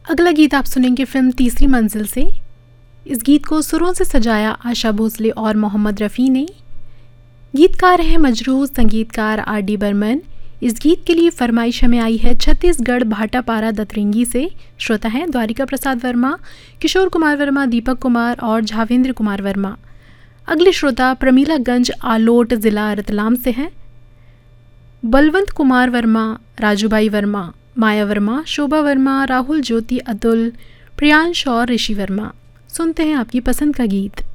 अगला गीत आप सुनेंगे फिल्म तीसरी मंजिल से। इस गीत को सुरों से सजाया आशा भोसले और मोहम्मद रफ़ी ने। गीतकार हैं मजरूह, संगीतकार R.D. बर्मन। इस गीत के लिए फरमाइश हमें आई है छत्तीसगढ़ भाटापारा दतरिंगी से। श्रोता हैं द्वारिका प्रसाद वर्मा, किशोर कुमार वर्मा, दीपक कुमार और झावेंद्र कुमार वर्मा। अगले श्रोता प्रमीलागंज आलोट ज़िला रतलाम से हैं। बलवंत कुमार वर्मा, राजूबाई वर्मा, माया वर्मा, शोभा वर्मा, राहुल, ज्योति, अतुल, प्रियांश और ऋषि वर्मा। सुनते हैं आपकी पसंद का गीत।